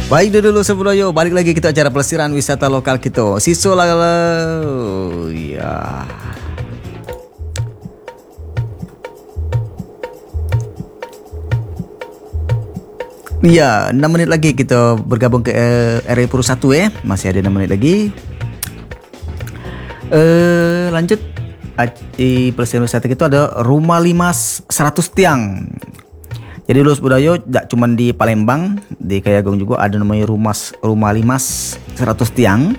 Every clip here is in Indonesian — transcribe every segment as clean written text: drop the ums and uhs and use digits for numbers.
Baik dulu sebelumnya balik lagi kita acara pelesiran wisata lokal kita. Siso lah ya. Iya, 6 menit lagi kita bergabung ke area Puru 1 ya. Masih ada 6 menit lagi. Lanjut di pelesiran wisata kita ada rumah limas 100 tiang. Jadi Lulus Budayo tidak cuma di Palembang, di Kayagung juga ada namanya rumah limas 100 tiang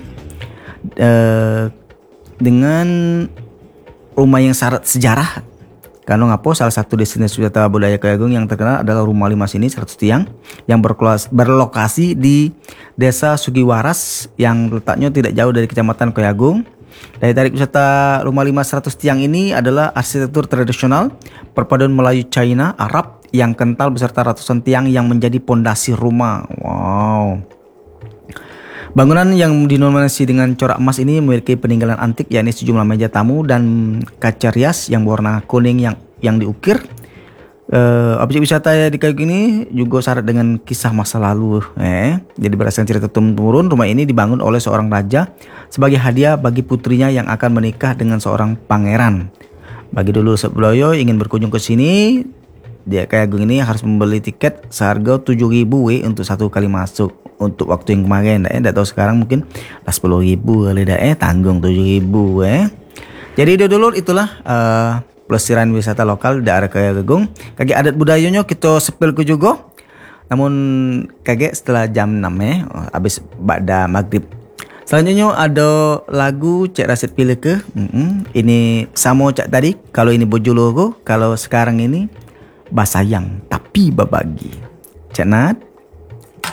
dengan rumah yang syarat sejarah. Karena ngapo salah satu destinasi wisata budaya Kayagung yang terkenal adalah rumah limas ini 100 tiang yang berlokasi di Desa Sugiwaras yang letaknya tidak jauh dari Kecamatan Kayagung. Daya tarik wisata rumah limas 100 tiang ini adalah arsitektur tradisional perpaduan Melayu, China, Arab yang kental beserta ratusan tiang yang menjadi pondasi rumah. Wow. Bangunan yang dinominasi dengan corak emas ini memiliki peninggalan antik, yakni sejumlah meja tamu dan kaca rias yang berwarna kuning yang diukir. Objek wisata di Kayagung ini juga syarat dengan kisah masa lalu. Jadi berdasarkan cerita turun-temurun, rumah ini dibangun oleh seorang raja sebagai hadiah bagi putrinya yang akan menikah dengan seorang pangeran. Bagi dulu sebelumnya ingin berkunjung ke sini, di Kayagung ini harus membeli tiket seharga 7.000 untuk satu kali masuk untuk waktu yang kemarin. Tidak tahu sekarang mungkin 10.000 kali tanggung 7.000 Jadi dulu itulah pelesiran wisata lokal daerah Kayagung. Kage adat budayanya kita sepil ke juga. Namun kage setelah jam 6 habis ba'da maghrib. Selanjutnya ada lagu Cek Rasid pilih ke. Ini sama cak tadi. Kalau ini Bojologo, kalau sekarang ini Basayang tapi babagi. Cak Nat.